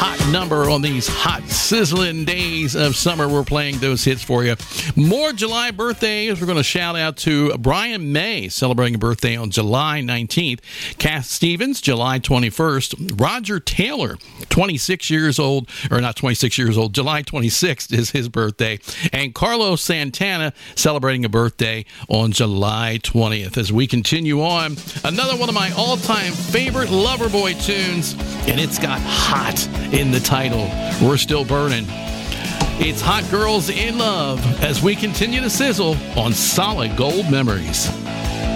hot number on these hot, sizzling days of summer. We're playing those hits for you. More July birthdays. We're going to shout out to Brian May, celebrating a birthday on July 19th. Kath Stevens, July 21st. Roger Taylor, 26 years old, or not 26 years old, July 26th is his birthday. And Carlos Santana, celebrating a birthday on July 20th. As we continue on, another one of my all-time favorite Loverboy tunes, and it's got hot in the title. We're still burning. It's Hot Girls in Love as we continue to sizzle on Solid Gold Memories.